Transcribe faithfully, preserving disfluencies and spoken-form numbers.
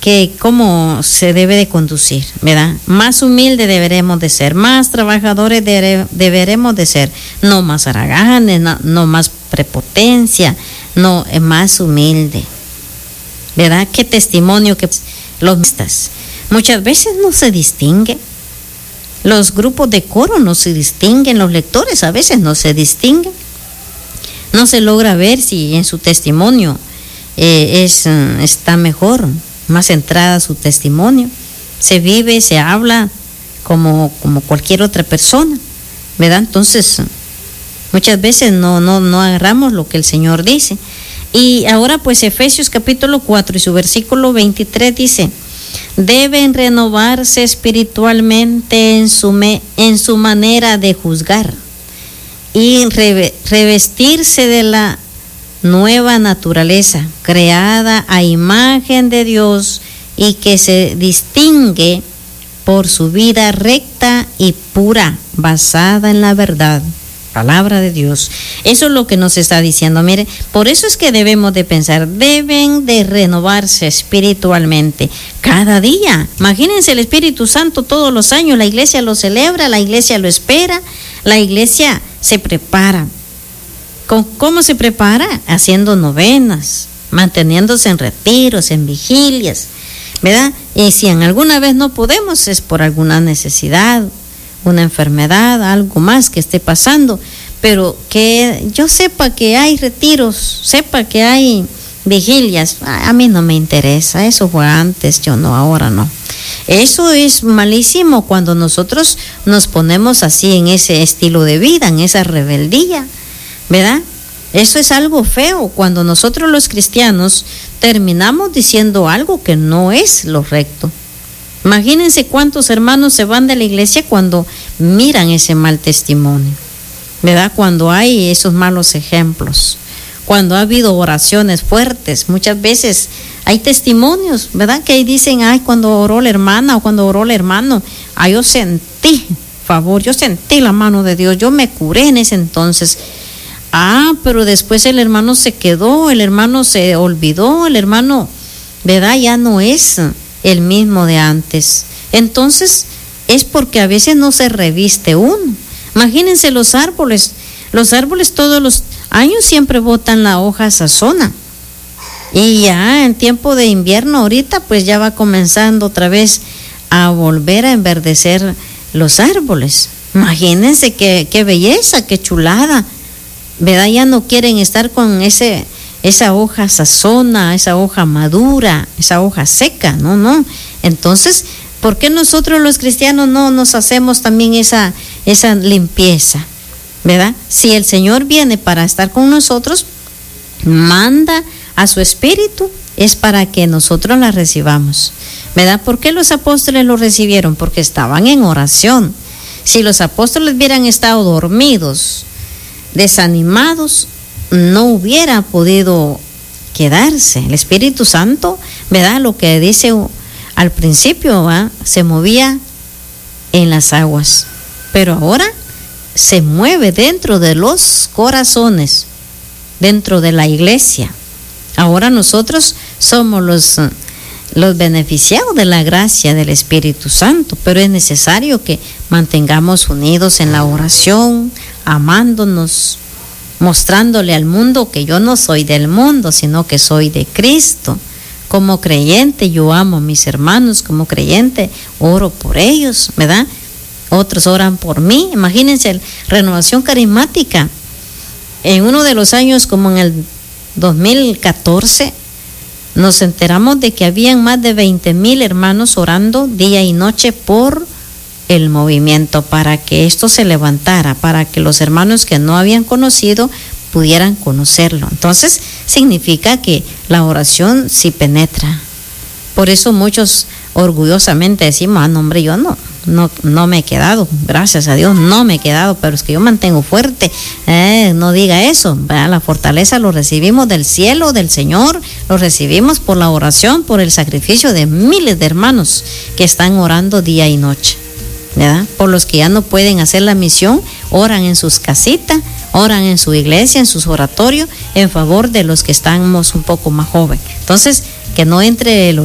que cómo se debe de conducir, ¿verdad? Más humilde deberemos de ser, más trabajadores de, deberemos de ser, no más haraganes, no, no más prepotencia, no, más humilde, ¿verdad? Qué testimonio que los muchas veces no se distingue, los grupos de coro no se distinguen, los lectores a veces no se distinguen, no se logra ver si en su testimonio eh, es, está mejor, más centrada su testimonio, se vive, se habla como, como cualquier otra persona, ¿verdad? Entonces, muchas veces no, no, no agarramos lo que el Señor dice. Y ahora pues Efesios capítulo cuatro y su versículo veintitrés dice, deben renovarse espiritualmente en su, me, en su manera de juzgar y re, revestirse de la nueva naturaleza, creada a imagen de Dios y que se distingue por su vida recta y pura, basada en la verdad. Palabra de Dios. Eso es lo que nos está diciendo. Mire, por eso es que debemos de pensar, deben de renovarse espiritualmente cada día. Imagínense el Espíritu Santo todos los años, la iglesia lo celebra, la iglesia lo espera, la iglesia se prepara. ¿Cómo se prepara? Haciendo novenas, manteniéndose en retiros, en vigilias, ¿verdad? Y si en alguna vez no podemos, es por alguna necesidad, una enfermedad, algo más que esté pasando, pero que yo sepa que hay retiros, sepa que hay vigilias, a mí no me interesa, eso fue antes, yo no, ahora no. Eso es malísimo cuando nosotros nos ponemos así en ese estilo de vida, en esa rebeldía, ¿verdad? Eso es algo feo cuando nosotros los cristianos terminamos diciendo algo que no es lo recto. Imagínense cuántos hermanos se van de la iglesia cuando miran ese mal testimonio, ¿verdad? Cuando hay esos malos ejemplos, cuando ha habido oraciones fuertes, muchas veces hay testimonios, ¿verdad? Que ahí dicen, ay, cuando oró la hermana o cuando oró el hermano, ay, yo sentí favor, yo sentí la mano de Dios, yo me curé en ese entonces. Ah, pero después el hermano se quedó, el hermano se olvidó, el hermano, ¿verdad? Ya no es el mismo de antes. Entonces es porque a veces no se reviste uno. Imagínense los árboles, los árboles todos los años siempre botan la hoja sazona, y ya en tiempo de invierno ahorita pues ya va comenzando otra vez a volver a enverdecer los árboles. Imagínense qué, qué belleza, qué chulada, ¿verdad? Ya no quieren estar con ese esa hoja sazona, esa hoja madura, esa hoja seca, no, no. Entonces, ¿por qué nosotros los cristianos no nos hacemos también esa, esa limpieza, ¿verdad? Si el Señor viene para estar con nosotros, manda a su Espíritu, es para que nosotros la recibamos, ¿verdad? ¿Por qué los apóstoles lo recibieron? Porque estaban en oración. Si los apóstoles hubieran estado dormidos, desanimados, no hubiera podido quedarse. El Espíritu Santo, ¿verdad? Lo que dice al principio, ¿verdad? Se movía en las aguas, pero ahora se mueve dentro de los corazones, dentro de la iglesia. Ahora nosotros somos los, los beneficiados de la gracia del Espíritu Santo, pero es necesario que mantengamos unidos en la oración, amándonos, mostrándole al mundo que yo no soy del mundo, sino que soy de Cristo. Como creyente yo amo a mis hermanos, como creyente oro por ellos, ¿verdad? Otros oran por mí. Imagínense, la renovación carismática. En uno de los años, como en el dos mil catorce, nos enteramos de que habían más de veinte mil hermanos orando día y noche por el movimiento, para que esto se levantara, para que los hermanos que no habían conocido pudieran conocerlo. Entonces significa que la oración sí penetra. Por eso muchos orgullosamente decimos, ah, no, hombre, yo no, no, no me he quedado, gracias a Dios no me he quedado, pero es que yo mantengo fuerte. Eh, no diga eso, ¿verdad? La fortaleza lo recibimos del cielo, del Señor, lo recibimos por la oración, por el sacrificio de miles de hermanos que están orando día y noche, ¿verdad? Por los que ya no pueden hacer la misión, oran en sus casitas, oran en su iglesia, en sus oratorios, en favor de los que estamos un poco más jóvenes. Entonces, que no entre el